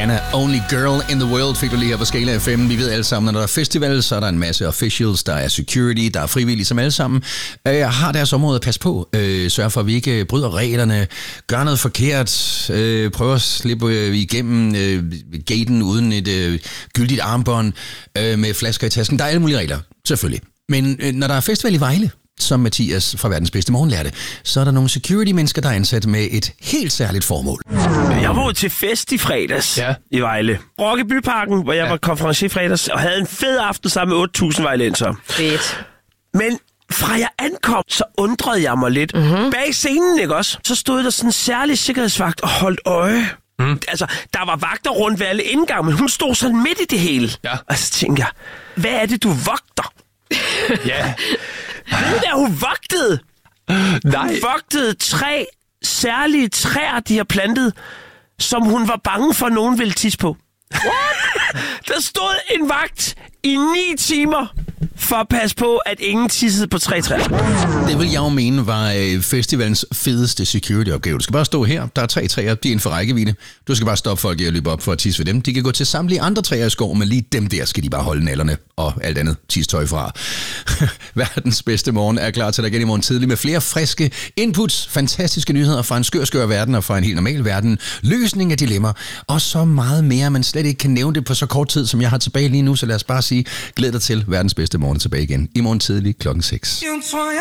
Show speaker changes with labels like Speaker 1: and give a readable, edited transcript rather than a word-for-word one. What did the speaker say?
Speaker 1: Rihanna, Only Girl in the World, fik du lige her på Skala FM. Vi ved alle sammen, når der er festival, så er der en masse officials, der er security, der er frivillige, som alle sammen har deres område at passe på. Sørg for, at vi ikke bryder reglerne, gør noget forkert, prøver at slippe igennem gaten uden et gyldigt armbånd med flasker i tasken. Der er alle mulige regler, selvfølgelig. Men når der er festival i Vejle, som Mathias fra Verdens Bedste Morgen lærte, så er der nogle security-mennesker, der er ansat med et helt særligt formål.
Speaker 2: Jeg var til fest i fredags i Vejle. Rokke Byparken, hvor jeg var konferencier i fredags, og havde en fed aften sammen med 8.000 vejlenser.
Speaker 3: Fedt.
Speaker 2: Men fra jeg ankom, så undrede jeg mig lidt. Bag scenen, ikke også? Så stod der sådan en særlig sikkerhedsvagt og holdt øje. Altså, der var vagter rundt ved alle indgange, men hun stod sådan midt i det hele. Ja. Og så tænkte jeg, hvad er det, du vogter?
Speaker 4: Ja.
Speaker 2: Ved du, hun vogtede?
Speaker 4: Nej.
Speaker 2: Hun vogtede 3 særlige træer, de har plantet, som hun var bange for, at nogen ville tisse på. Der stod en vagt i 9 timer for at passe på, at ingen tissede på 3 træer.
Speaker 1: Det vil jeg jo mene var festivalens fedeste security-opgave. Du skal bare stå her. Der er 3 træer, de er inden for rækkevidde. Du skal bare stoppe folk i at løbe op for at tisse ved dem. De kan gå til samtlige andre træer i skoven, men lige dem der skal de bare holde nallerne og alt andet tistøj fra. Verdens Bedste Morgen er klar til dig igen i morgen tidlig med flere friske inputs, fantastiske nyheder fra en skør verden og fra en helt normal verden, løsning af dilemmaer og så meget mere, man slet ikke kan nævne det på så kort tid, som jeg har tilbage lige nu. Så lad os bare sige, glæd dig til Verdens Bedste Morgen tilbage igen i morgen tidlig klokken 6.